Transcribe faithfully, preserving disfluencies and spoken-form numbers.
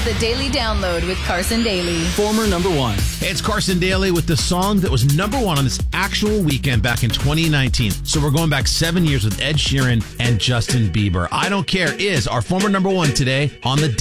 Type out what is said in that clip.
The Daily Download with Carson Daly. Former number one. Hey, it's Carson Daly with the song that was number one on this actual weekend back in twenty nineteen. So we're going back seven years with Ed Sheeran and Justin Bieber. I Don't Care is our former number one today on the